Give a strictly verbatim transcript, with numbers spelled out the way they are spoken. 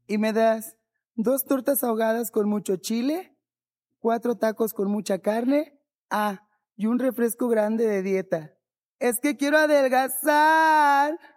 Y me das dos tortas ahogadas con mucho chile, cuatro tacos con mucha carne, ah, y un refresco grande de dieta. Es que quiero adelgazar.